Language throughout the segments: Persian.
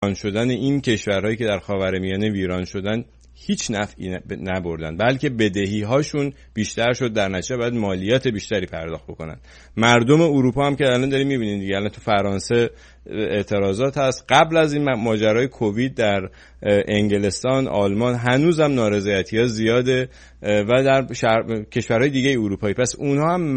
شدن این کشورهایی که در خاورمیانه ویران شدن هیچ نفعی نبردن، بلکه بدهی هاشون بیشتر شد، در نتیجه باید مالیات بیشتری پرداخت بکنن. مردم اروپا هم که الان داریم میبینید دیگه، الان تو فرانسه اعتراضات هست، قبل از این ماجرای کووید در انگلستان، آلمان هنوزم نارضایتی‌ها زیاده و در کشورهای دیگه اروپایی. پس اونها هم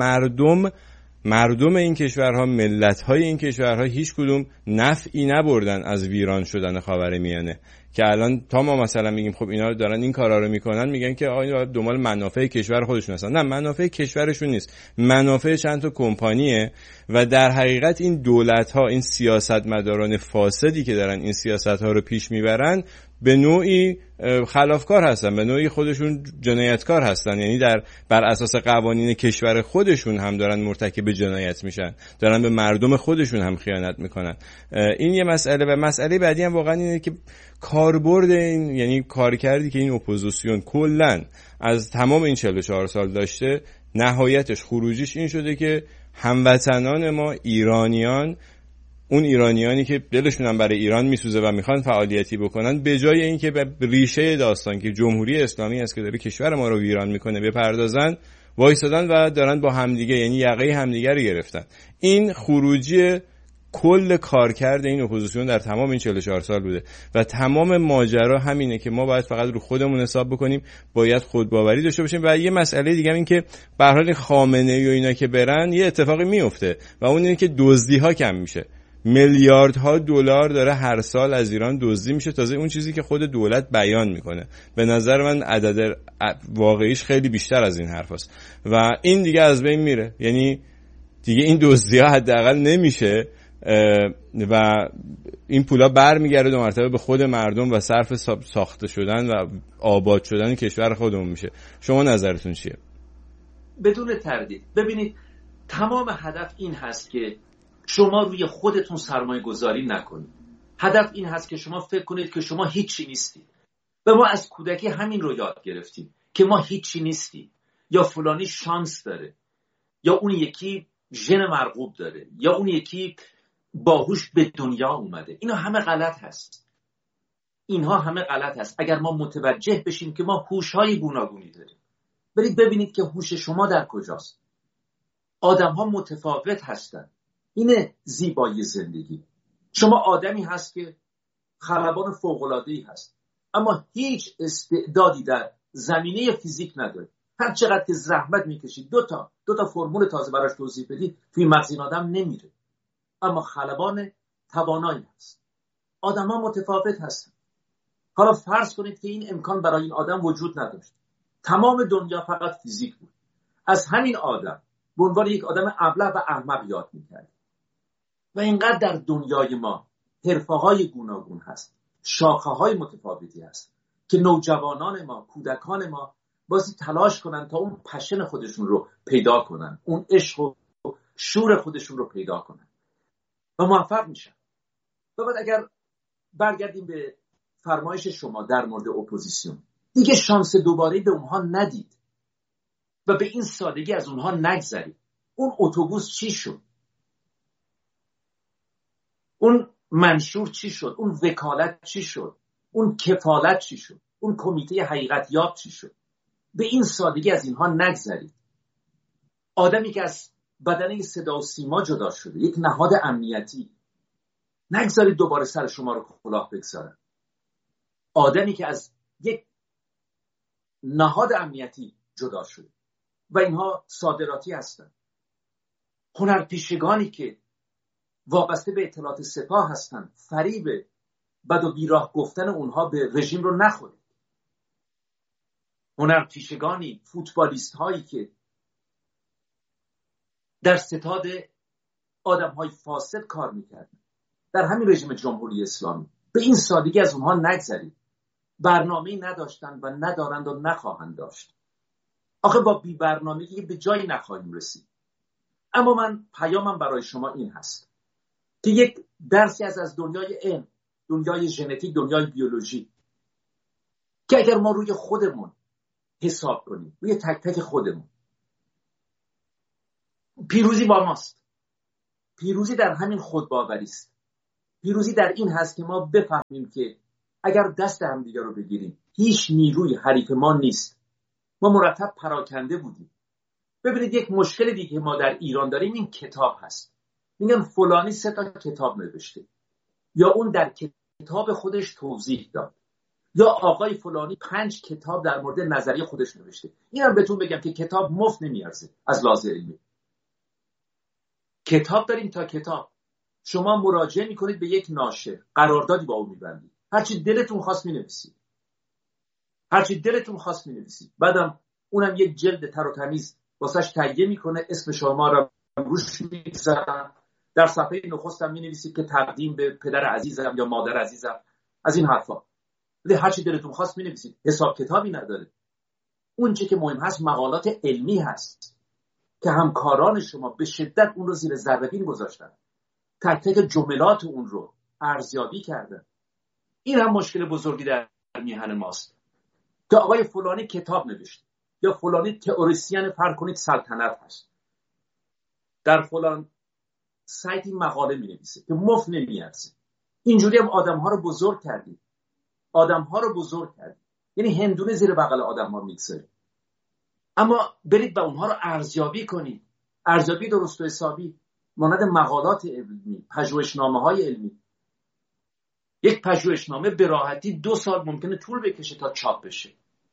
مردم این کشورها، ملت‌های این کشورها هیچ کدوم نفعی نبردن از ویران شدن خاورمیانه، که الان تا ما مثلا میگیم خب اینا دارن این کارا رو میکنن، میگن که اینا دنبال منافع کشور خودشون هستن. نه، منافع کشورشون نیست، منافع چند تا کمپانیه. و در حقیقت این دولت‌ها، این سیاستمداران فاسدی که دارن این سیاست‌ها رو پیش میبرن، به نوعی خلافکار هستن، به نوعی خودشون جنایتکار هستن. یعنی بر اساس قوانین کشور خودشون هم دارن مرتکب جنایت میشن، دارن به مردم خودشون هم خیانت میکنن. این یه مسئله. و مسئله بعدی هم واقعا اینه که کاربرد این، یعنی کارکردی که این اپوزیسیون کلا از تمام این 44 سال داشته، نهایتش خروجیش این شده که هموطنان ما ایرانیان، اون ایرانیانی که دلشون هم برای ایران میسوزه و میخوان فعالیتی بکنن، به جای اینکه به ریشه داستان که جمهوری اسلامی است که داره کشور ما رو ویران میکنه بپردازن، وایسادن و دارن با همدیگه، یعنی یقه همدیگه رو گرفتن. این خروجی کل کارکرد این اپوزیسیون در تمام این 44 سال بوده و تمام ماجرا همینه که ما باید فقط رو خودمون حساب بکنیم، باید خودباوری داشته باشیم. و یه مسئله دیگه این که به هر حال خامنه‌ای و اینا که برن، یه اتفاقی میفته و اون اینه که دزدی‌ها کم میشه. میلیاردها دلار داره هر سال از ایران دزدی میشه، تازه اون چیزی که خود دولت بیان میکنه. به نظر من عدد واقعیش خیلی بیشتر از این حرفاست و این دیگه از بین میره. یعنی دیگه این دزدی‌ها حداقل نمیشه و این پولا برمیگرده دو مرتبه به خود مردم و صرف ساخته شدن و آباد شدن کشور خودمون میشه. شما نظرتون چیه؟ بدون تردید. ببینید، تمام هدف این هست که شما روی خودتون سرمایه گذاری نکنید. هدف این هست که شما فکر کنید که شما هیچی نیستید. و ما از کودکی همین رو یاد گرفتیم که ما هیچی نیستیم، یا فلانی شانس داره، یا اون یکی ژن مرغوب داره، یا اون یکی باهوش به دنیا اومده. اینا همه غلط هست. اینها همه غلط هست. اگر ما متوجه بشیم که ما هوش‌های گوناگونی داریم، برید ببینید که هوش شما در کجاست. آدم‌ها متفاوت هستند. اینه زیبایی زندگی. شما آدمی هست که خلبان فوق‌العاده‌ای هست، اما هیچ استعدادی در زمینه فیزیک نداره. هر چقدر که زحمت میکشید دو تا فرمول تازه براش توضیح بدید، توی مغز این آدم نمیره، اما خلبان توانایی هست. آدم‌ها متفاوت هستن. حالا فرض کنید که این امکان برای این آدم وجود نداشت، تمام دنیا فقط فیزیک بود. از همین آدم به عنوان یک آدم ابله و احمق یاد می‌کرد. و اینقدر در دنیای ما حرفه‌های گوناگون هست، شاخه‌های متفاوتی هست که نوجوانان ما، کودکان ما بازی تلاش کنن تا اون پشن خودشون رو پیدا کنن، اون عشق و شور خودشون رو پیدا کنن و موفق میشن. و بعد اگر برگردیم به فرمایش شما در مورد اپوزیسیون، دیگه شانس دوباره به اونها ندید و به این سادگی از اونها نگذرید. اون اتوبوس چی شد؟ اون منشور چی شد؟ اون وکالت چی شد؟ اون کفالت چی شد؟ اون کمیته حقیقت یاب چی شد؟ به این سادگی از اینها نگذرید. آدمی که از بدنه صدا و سیما جدا شده، یک نهاد امنیتی، نگذارید دوباره سر شما رو کلاه بگذارن. آدمی که از یک نهاد امنیتی جدا شده و اینها صادراتی هستن، هنرپیشگانی که وابسته به اطلاعات سپاه هستن، فریب بد و بیراه گفتن اونها به رژیم رو نخورید. هنرپیشگانی، فوتبالیست هایی که در ستاد آدم های فاسد کار میکردن در همین رژیم جمهوری اسلامی، به این سادگی از اونها نگذرید. برنامه‌ای نداشتن و ندارند و نخواهند داشت. آخه با بی برنامگی به جایی نخواهیم رسید. اما من پیامم برای شما این هست که یک درسی از دنیای علم، دنیای ژنتیک، دنیای بیولوژی، که اگر ما روی خودمون حساب کنیم، روی تک تک خودمون، پیروزی با ماست. پیروزی در همین خودباوری است. پیروزی در این هست که ما بفهمیم که اگر دست همدیگر رو بگیریم هیچ نیروی حریف ما نیست. ما مرتب پراکنده بودیم. ببینید یک مشکل دیگه ما در ایران داریم این کتاب هست. میگن فلانی 3 کتاب نوشته، یا اون در کتاب خودش توضیح داد، یا آقای فلانی 5 کتاب در مورد نظریه خودش نوشته. اینم بهتون بگم که کتاب مفت نمیارزه. از لحاظ علمی کتاب داریم تا کتاب. شما مراجعه میکنید به یک ناشر، قراردادی با اون میبندید، هرچی دلتون خواست مینویسید، هرچی دلتون خواست مینویسید. بعدم اونم یک جلد تر و تمیز واسش تهیه میکنه، اسم شما رو روش میذارن، در صفحه نخستم مینویسید که تقدیم به پدر عزیزم یا مادر عزیزم، از این حرفا. ولی هرچی دلتون خواست مینویسید، حساب کتابی نداره. اون چه که مهم هست مقالات علمی هست که همکاران شما به شدت اون رو زیر ذره‌بین گذاشتن، تک تک جملات اون رو ارزیابی کردن. این هم مشکل بزرگی در میهن ماست که آقای فلانی کتاب نوشته یا فلانی تئوریسین فرض کنید سلطنت هست، در فلان سایتی مقاله می نویسه که مفت نمیارزه. اینجوری هم آدم ها رو بزرگ کردید. یعنی هندونه زیر بغل آدم ها میگذارید. اما برید به اونها رو ارزیابی کنید، ارزیابی درست و حسابی، مانند مقالات علمی، پژوهشنامه های علمی. یک پژوهشنامه به راحتی 2 سال ممکنه طول بکشه تا چاپ بشه.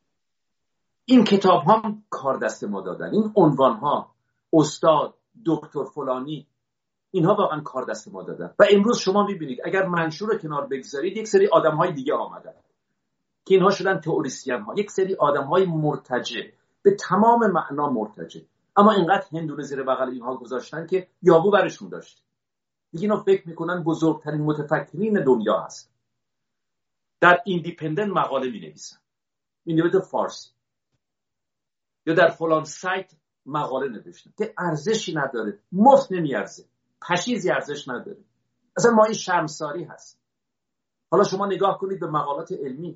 این کتاب هم کار دست ما دادن. این عنوان ها استاد، دکتر فلانی، اینها واقعا کار دست ما دادن. و امروز شما میبینید اگر منشور رو کنار بگذارید، یک سری آدم های دیگه آمدن که اینها شدن تئوریسین ها، یک سری آدم های مرتجع، به تمام معنا مرتجع، اما اینقدر هندونه زیر بغل اینها گذاشتن که یابو برشون داشت. دیگه اینا فکر میکنن بزرگترین متفکرین دنیا هست. در ایندیپندنت مقاله مینویسن، مینویسن فارسی، یا در فلان سایت مقاله نوشتن که ارزشی نداره، مفت نمیارزه، پشیزی ارزش نداره. اصلا ما این شرمساری هست. حالا شما نگاه کنید به مقالات علمی،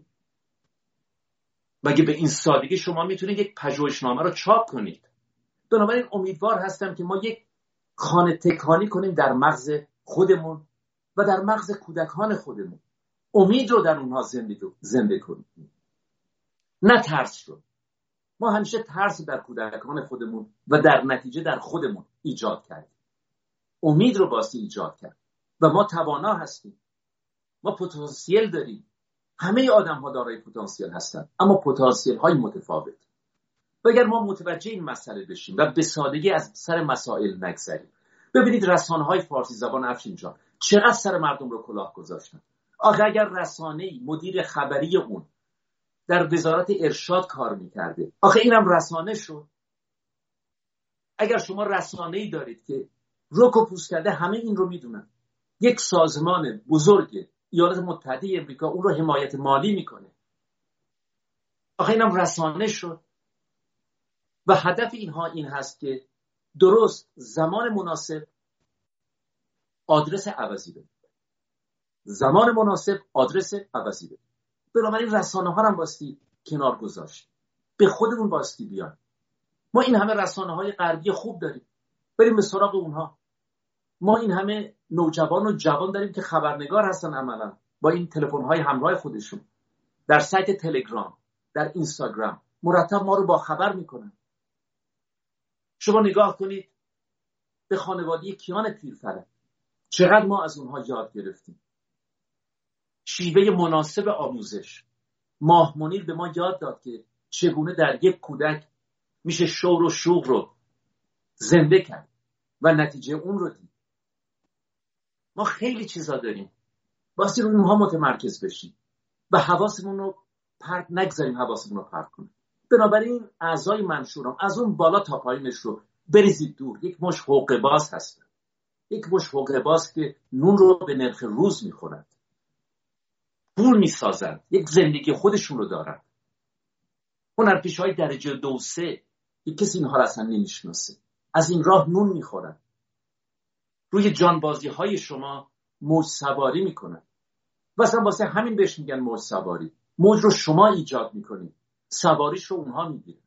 مگه به این سادگی شما میتونید یک پژوهشنامه رو چاپ کنید؟ بنابراین امیدوار هستم که ما یک خانه تکانی کنیم در مغز خودمون و در مغز کودکان خودمون، امید رو در اونها زنده کنیم، نه ترس رو. ما همیشه ترس در کودکان خودمون و در نتیجه در خودمون ایجاد کردیم. امید رو باستی ایجاد کرد و ما توانا هستیم، ما پتانسیل داریم. همه آدم ها دارای پتانسیل هستن، اما پتانسیل های متفاوت. و اگر ما متوجه این مسئله بشیم و به سادگی از سر مسائل نگذریم، ببینید رسانه های فارسی زبان افشین جان چقدر سر مردم رو کلاه گذاشتن. آخه اگر رسانه‌ای مدیر خبری اون در وزارت ارشاد کار میکرده، آخه اینم رسانه شد. اگر شما رسانه‌ای دارید که رک و پوست کرده، همه این رو میدونن، یک سازمان بزرگ ایالات متحده امریکا اون رو حمایت مالی میکنه، آخه اینم رسانه شد. و هدف اینها این هست که درست زمان مناسب آدرس عوضی بده، زمان مناسب آدرس عوضی بده. بنابراین رسانه ها هم باستی کنار گذاشت، به خودمون باستی بیان. ما این همه رسانه های غربی خوب داریم، بریم به سراغ اونها. ما این همه نوجوان و جوان داریم که خبرنگار هستن، عملا با این تلفن های همراه خودشون در سایت تلگرام، در اینستاگرام مرتب ما رو با خبر میکنن. شما نگاه کنید به خانواده کیان پیرفلک، چقدر ما از اونها یاد گرفتیم. شیوه مناسب آموزش. ماه منیر به ما یاد داد که چگونه در یک کودک میشه شور و شوق رو زنده کرد و نتیجه اون رو دید. ما خیلی چیزا داریم، واسه روی اونها متمرکز بشیم و حواسمون رو پرت نگذاریم، حواسمون رو پرت کنیم. بنابراین اعضای منشورم از اون بالا تا پایینش رو بریزید دور. یک مش حقه باز هستن، یک مش حقه باز که نون رو به نرخ روز میخورند، پول میسازند، یک زندگی خودشون رو دارن. هنرپیشه‌های درجه 2 3 کسی اینها را اصلا نمیشناسه، از این راه نون میخورن. روی جانبازی های شما موج سواری میکنن و اصلا واسه همین بهش میگن موج سواری. موج رو شما ایجاد میکنید، سواریش رو اونها میگیرن.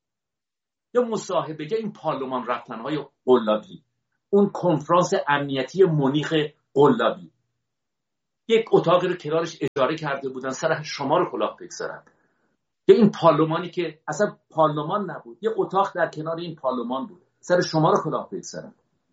یا مصاحبه، یا این پارلمان رفتن های قلابی، اون کنفرانس امنیتی مونیخ قلابی، یک اتاقی رو کنارش اجاره کرده بودن، سر شما رو کلاه بگذارن. یا این پارلمانی که اصلا پارلمان نبود، یه اتاق در کنار این پارلمان بود، سر شما رو کلاه بگذارن.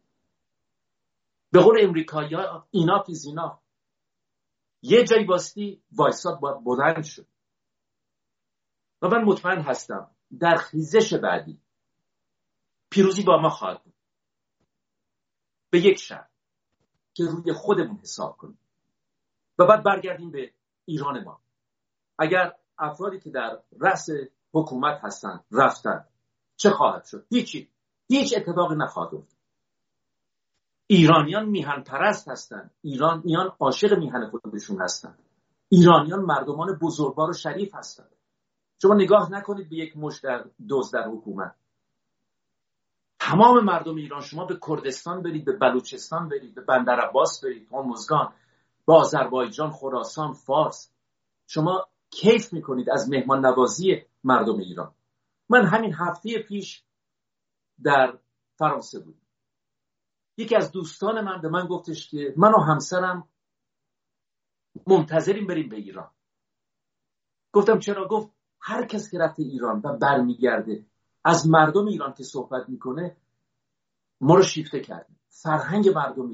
به قول امریکایی‌ها اینا که زینا، یه جایی باستی وایساد بلند شد. و من مطمئن هستم در خیزش بعدی پیروزی با ما خواهد بود، به یک شرط که روی خودمون حساب کنیم و بعد برگردیم به ایران ما. اگر افرادی که در رأس حکومت هستن رفتن، چه خواهد شد؟ هیچ اتفاقی نخواهد افتاد. ایرانیان میهن پرست هستن، ایرانیان عاشق میهن خودشون هستن، ایرانیان مردمان بزرگوار و شریف هستن. شما نگاه نکنید به یک مشت دزد در حکومت. تمام مردم ایران، شما به کردستان برید، به بلوچستان برید، به بندرعباس برید، هرمزگان، به آذربایجان، خراسان، فارس، شما کیف میکنید از مهمان نوازی مردم ایران. من همین هفته پیش در فرانسه بودم. یکی از دوستان من به من گفتش که من و همسرم منتظریم بریم به ایران. گفتم چرا؟ گفت هر کس که رفته ایران و برمیگرده از مردم ایران که صحبت میکنه ما رو شیفته کرده. فرهنگ مردم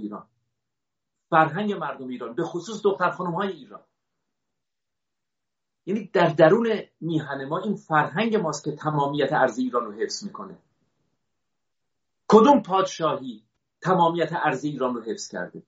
ایران به خصوص دختر خانم‌های ایران، یعنی در درون میهن ما این فرهنگ ماست که تمامیت ارضی ایران رو حفظ میکنه. کدوم پادشاهی تمامیت ارضی ایران رو حفظ کرده؟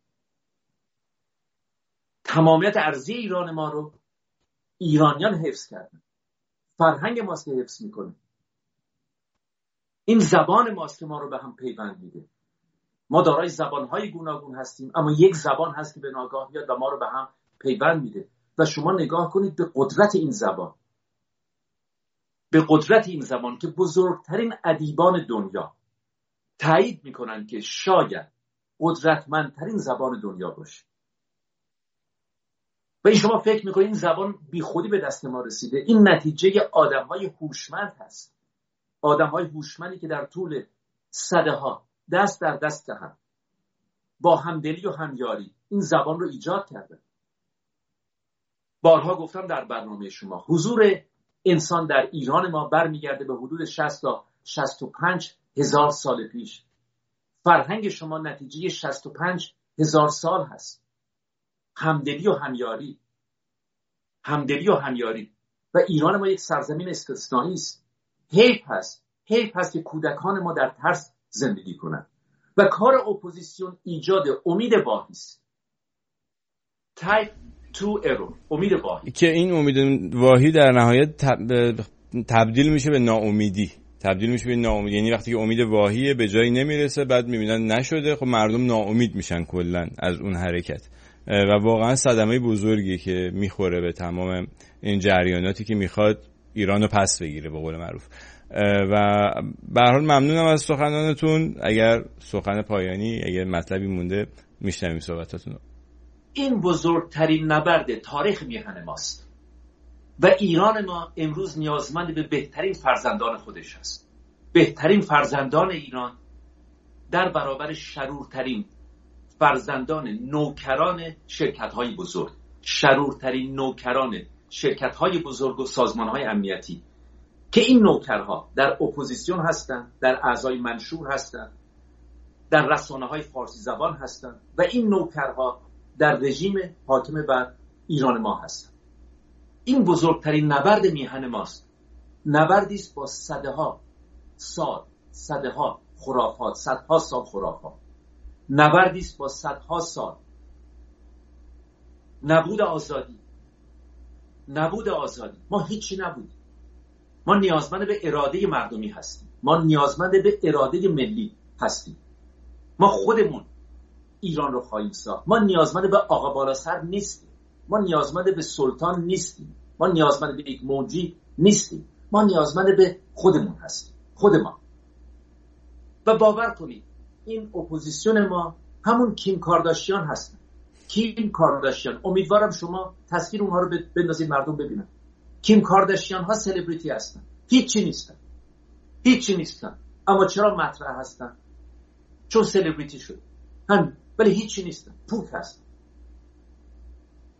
تمامیت ارضی ایران ما رو ایرانیان حفظ کردن. فرهنگ ماست که حفظ میکنه. این زبان ماست که ما رو به هم پیوند میده. ما دارای زبانهای گوناگون هستیم، اما یک زبان هست که به ناگاه میاد و ما رو به هم پیوند میده. و شما نگاه کنید به قدرت این زبان، به قدرت این زبان که بزرگترین ادیبان دنیا تایید میکنن که شاید قدرتمندترین زبان دنیا باشه. و این شما فکر میکنید این زبان بی خودی به دست ما رسیده؟ این نتیجه آدمهای هوشمند هست، آدمهای هوشمندی که در طول سده‌ها دست در دست هم با همدلی و همیاری این زبان رو ایجاد کردن. بارها گفتم در برنامه شما، حضور انسان در ایران ما برمیگرده به حدود 60 تا 65 هزار سال پیش. فرهنگ شما نتیجه 65 هزار سال هست. همدلی و همیاری. و ایران ما یک سرزمین استثنایی است. حیف هست که کودکان ما در ترس زندگی کنند. و کار اپوزیسیون ایجاد امید واهی است. تایپ تو ارور، امید واهی، که این امید واهی در نهایت تبدیل میشه به ناامیدی. یعنی وقتی که امید واهی به جایی نمیرسه، بعد میبینن نشده، خب مردم ناامید میشن کلا از اون حرکت. و واقعا صدمه بزرگی که میخوره به تمام این جریاناتی که میخواد ایرانو پس بگیره به قول معروف. و به هر حال ممنونم از سخنانتون. اگر سخن پایانی، اگر مطلبی مونده میشنویم صحبتاتون. این بزرگترین نبرد تاریخ میهن ماست و ایران ما امروز نیازمند به بهترین فرزندان خودش است. بهترین فرزندان ایران در برابر شرورترین فرزندان نوکران شرکت‌های بزرگ، شرورترین نوکران شرکت‌های بزرگ و سازمان‌های امنیتی که این نوکرها در اپوزیسیون هستند، در اعضای منشور هستند، در رسانه‌های فارسی زبان هستند و این نوکرها در رژیم حاکم بر ایران ما هستند. این بزرگترین نبرد میهن ماست. نبردی است با صدها سال خرافات. نبردی است با صدها سال نبود آزادی. ما هیچی نبودیم. ما نیازمند به اراده مردمی هستیم. ما نیازمند به اراده ملی هستیم. ما خودمون ایران رو خواهیم ساخت. ما نیازمند به آقا بالا سر نیستیم. ما نیازمند به سلطان نیستیم. ما نیازمند به یک موجی نیستیم. ما نیازمند به خودمون هستیم. خود ما. و باور کنید این اپوزیسیون ما همون کیم کارداشیان هستن. کیم کارداشیان، امیدوارم شما تصویر اونها رو بندازید مردم ببینن. کیم کارداشیان ها سلبریتی هستن. هیچی نیستن. اما چرا مطرح هستن؟ چون سلبریتی شد. ولی هیچی نیستن. پوک هستن.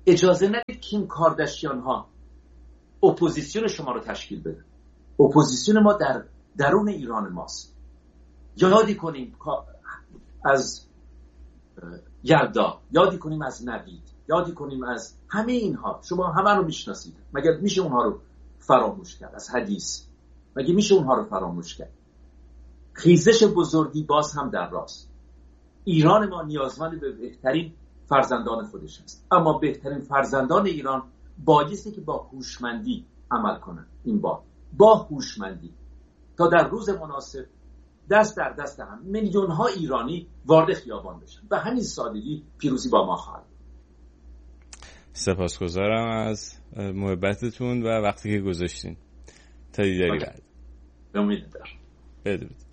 اجازه ندید کیم کارداشیان ها اپوزیسیون شما رو تشکیل بده. اپوزیسیون ما در درون ایران ماست. یادی کنیم از یلدا، یادی کنیم از نوید، یادی کنیم از همه اینها. شما همه رو میشناسید، مگر میشه اونها رو فراموش کرد؟ از حدیث مگه میشه اونها رو فراموش کرد؟ خیزش بزرگی باز هم در راست. ایران ما نیازمند به بهترین فرزندان خودش است، اما بهترین فرزندان ایران بایستی که با هوشمندی عمل کنند. این با هوشمندی تا در روز مناسب دست در دست هم میلیون ها ایرانی وارد خیابان بشن. به همین سادگی پیروزی با ما خواهد. سپاسگزارم از محبتتون و وقتی که گذاشتین. تا دیداری بعد. به امید دارم. بدرود.